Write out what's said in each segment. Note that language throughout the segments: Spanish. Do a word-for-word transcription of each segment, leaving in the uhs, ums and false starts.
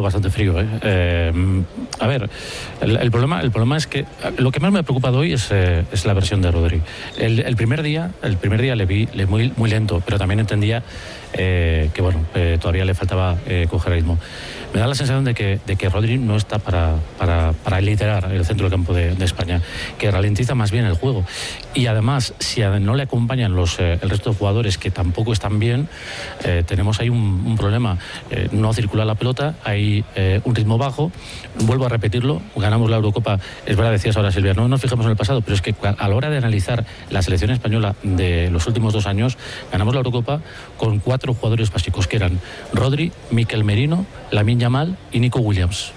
bastante frío, ¿eh? Eh, a ver, el, el, problema, el problema es que lo que más me ha preocupado hoy es, eh, es la versión de Rodri. El, el primer día, el primer día le vi le muy, muy lento, pero también entendía eh, que bueno, eh, todavía le faltaba eh, coger ritmo. Me da la sensación de que, de que Rodri no está para, para, para liderar el centro del campo de, de España, que ralentiza más bien el juego. Y además, si no le acompañan los, eh, el resto de jugadores que tampoco están bien, eh, tenemos ahí un, un problema. Eh, no circula la pelota, hay eh, un ritmo bajo. Vuelvo a repetirlo, ganamos la Eurocopa, es verdad, decías ahora, Silvia, no nos fijamos en el pasado, pero es que a la hora de analizar la selección española de los últimos dos años, ganamos la Eurocopa con cuatro jugadores básicos, que eran Rodri, Mikel Merino, Lamine Yamal y Nico Williams.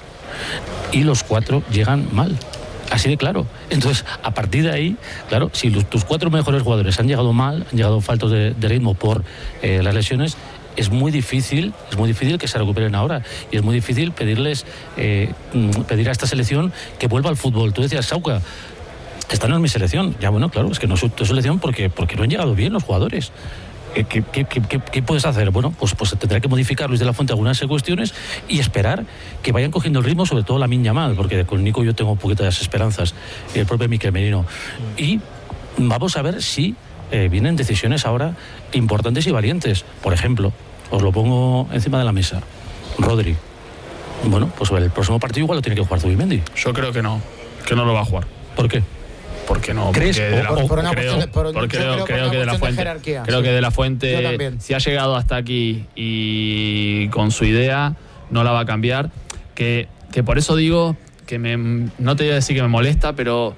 Y los cuatro llegan mal. Así de claro. Entonces, a partir de ahí, claro, si los, tus cuatro mejores jugadores han llegado mal, han llegado faltos de, de ritmo por eh, las lesiones, es muy difícil, es muy difícil que se recuperen ahora. Y es muy difícil pedirles, eh, pedir a esta selección que vuelva al fútbol. Tú decías, Sauca, esta no es mi selección. Ya bueno, claro, es que no es tu selección porque, porque no han llegado bien los jugadores. ¿Qué, qué, qué, qué, ¿Qué puedes hacer? Bueno, pues, pues tendrá que modificar Luis de la Fuente algunas cuestiones y esperar que vayan cogiendo el ritmo, sobre todo Lamine Yamal, porque con Nico yo tengo un poquito de esperanzas, y el propio Mikel Merino. Y vamos a ver si eh, vienen decisiones ahora importantes y valientes. Por ejemplo, os lo pongo encima de la mesa, Rodri. Bueno, pues el próximo partido igual lo tiene que jugar Zubimendi. Yo creo que no, que no lo va a jugar. ¿Por qué? Porque no, ¿Crees? Porque O, la, por, por una creo, de, por, porque creo, creo, creo que de la Fuente, de creo sí. que de la Fuente, si ha llegado hasta aquí y con su idea no la va a cambiar. Que, que por eso digo que me, no te voy a decir que me molesta, pero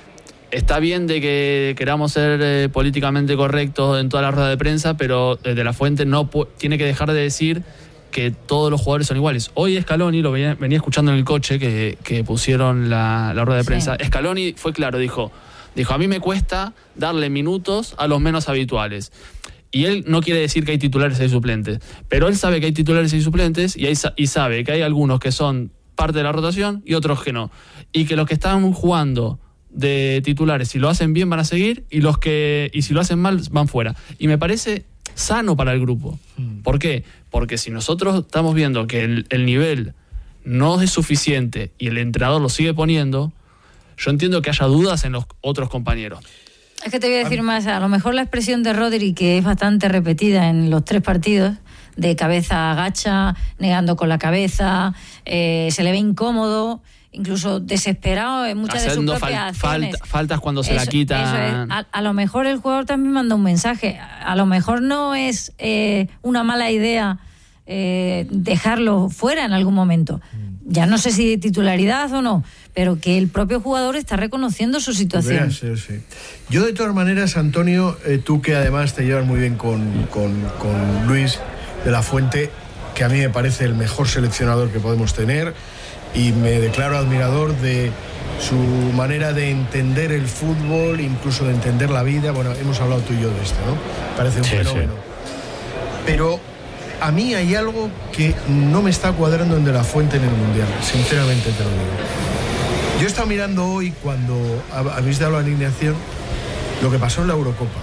está bien de que queramos ser eh, políticamente correctos en toda la rueda de prensa, pero eh, de la Fuente no tiene que dejar de decir que todos los jugadores son iguales. Hoy Scaloni, lo venía, venía escuchando en el coche que, que pusieron la, la rueda de prensa, sí. Scaloni fue claro, dijo, dijo, a mí me cuesta darle minutos a los menos habituales. Y él no quiere decir que hay titulares y hay suplentes, pero él sabe que hay titulares y suplentes y, hay, y sabe que hay algunos que son parte de la rotación y otros que no. Y que los que están jugando de titulares, si lo hacen bien van a seguir y los que y si lo hacen mal van fuera. Y me parece sano para el grupo. ¿Por qué? Porque si nosotros estamos viendo que el, el nivel no es suficiente y el entrenador lo sigue poniendo, yo entiendo que haya dudas en los otros compañeros. Es que te voy a decir más, a lo mejor la expresión de Rodri, que es bastante repetida en los tres partidos, de cabeza agacha, negando con la cabeza, eh, se le ve incómodo, incluso desesperado en muchas Haciendo de sus propias fal, acciones. Falta, faltas cuando se eso, la quitan. Eso es. A, a lo mejor el jugador también manda un mensaje. A lo mejor no es eh, una mala idea eh, dejarlo fuera en algún momento. Ya no sé si de titularidad o no, pero que el propio jugador está reconociendo su situación. Sí, sí. Yo de todas maneras, Antonio, eh, tú que además te llevas muy bien con, con, con Luis de la Fuente, que a mí me parece el mejor seleccionador que podemos tener, y me declaro admirador de su manera de entender el fútbol, incluso de entender la vida. Bueno, hemos hablado tú y yo de esto, ¿no? Parece un sí, fenómeno. Sí. Pero a mí hay algo que no me está cuadrando en De la Fuente en el Mundial, sinceramente te lo digo. Yo he estado mirando hoy, cuando habéis dado la alineación, lo que pasó en la Eurocopa.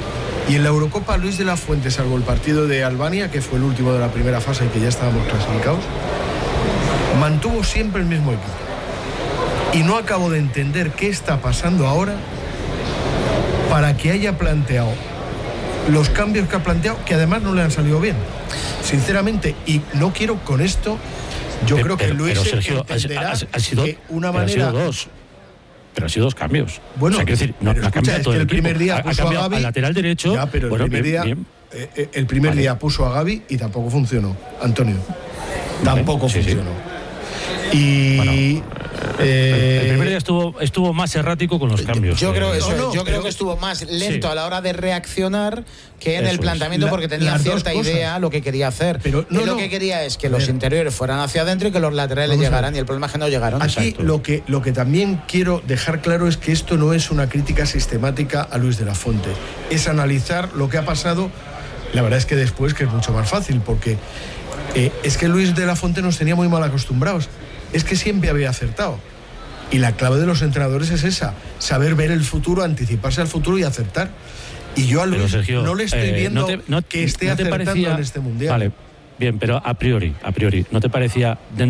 Y en la Eurocopa, Luis de la Fuente, salvo el partido de Albania, que fue el último de la primera fase y que ya estábamos clasificados, mantuvo siempre el mismo equipo. Y no acabo de entender qué está pasando ahora para que haya planteado los cambios que ha planteado, que además no le han salido bien, sinceramente. Y no quiero con esto, yo pero, creo que pero, Luis pero Sergio, entenderá ha, ha, ha sido, que una manera... Pero ha sido dos. Pero ha sido dos cambios. Bueno, o sea, decir, no, pero no escucha, es que el, el primer día ha, puso ha a Gavi, al lateral derecho. Ya, pero bueno, el primer bien, día, bien. Eh, el primer vale. día puso a Gavi y tampoco funcionó, Antonio. Tampoco sí, funcionó. Sí. Y bueno, eh, el primer día estuvo estuvo más errático con los cambios. Yo creo eso, no, no, yo pero, creo que estuvo más lento sí. a la hora de reaccionar que en eso el planteamiento, es. porque tenía La, cierta idea cosas. lo que quería hacer. Pero no, y lo no. que quería es que los interiores fueran hacia adentro y que los laterales Vamos llegaran, y el problema es que no llegaron. Aquí lo que, lo que también quiero dejar claro es que esto no es una crítica sistemática a Luis de la Fuente, es analizar lo que ha pasado. La verdad es que después, que es mucho más fácil, porque eh, es que Luis de la Fuente nos tenía muy mal acostumbrados, es que siempre había acertado. Y la clave de los entrenadores es esa, saber ver el futuro, anticiparse al futuro y acertar. Y yo a Luis pero, Sergio, no le estoy eh, viendo no te, no, que esté no acertando parecía, en este Mundial. Vale, bien, pero a priori, a priori, ¿no te parecía